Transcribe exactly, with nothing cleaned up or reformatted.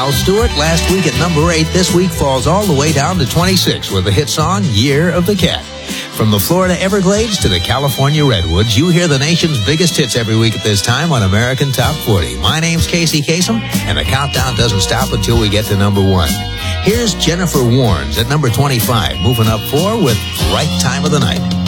Al Stewart, last week at number eight, this week falls all the way down to twenty-six with the hit song Year of the Cat. From the Florida Everglades to the California Redwoods, you hear the nation's biggest hits every week at this time on American Top forty. My name's Casey Kasem, and the countdown doesn't stop until we get to number one. Here's Jennifer Warnes at number twenty-five, moving up four with Right Time of the Night.